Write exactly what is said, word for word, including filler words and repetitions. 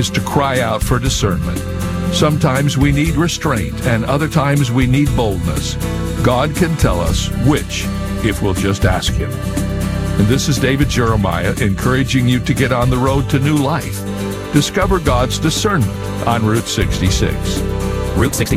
is to cry out for discernment. Sometimes we need restraint, and other times we need boldness. God can tell us which if we'll just ask Him. And this is David Jeremiah encouraging you to get on the road to new life. Discover God's discernment on Route sixty-six. Route sixty-six.